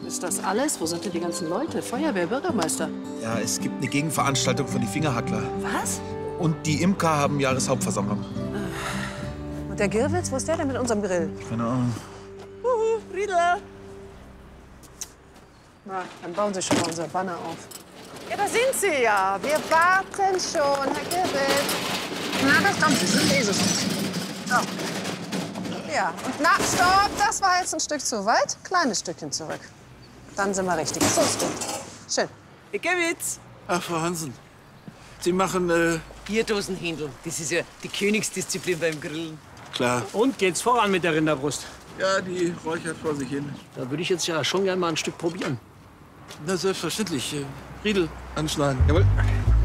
Ist das alles? Wo sind denn die ganzen Leute? Feuerwehr, Bürgermeister? Ja, es gibt eine Gegenveranstaltung von die Fingerhackler. Was? Und die Imker haben Jahreshauptversammlung. Und der Girwitz, wo ist der denn mit unserem Grill? Keine Ahnung. Riedler! Na, dann bauen Sie schon mal unser Banner auf. Ja, da sind Sie ja. Wir warten schon, Herr Girwitz. Na, das kommt, Sie sind eh so. So. Ja, und na, stopp, das war jetzt ein Stück zu weit. Kleines Stückchen zurück. Dann sind wir richtig. So ist gut. Schön. Herr Gewitz. Ach, Frau Hansen, Sie machen, Bierdosenhändel. Das ist ja die Königsdisziplin beim Grillen. klar. Und geht's voran mit der Rinderbrust? Ja, die räuchert vor sich hin. Da würde ich jetzt ja schon gern mal ein Stück probieren. Na, selbstverständlich. Riedel, anschneiden. Jawohl.